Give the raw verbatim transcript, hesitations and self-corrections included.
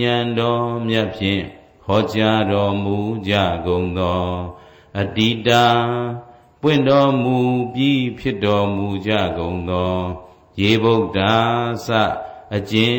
ဉာဏ်တော်မြတ်ဖြင့်ဟောကြားတော်မူကြကုန်သောအတ္တိတာပွင့်တော်မူပြီးဖြစ်တော်မူကြကုန်သောယေဗုဒ္ဓစအကျဉ်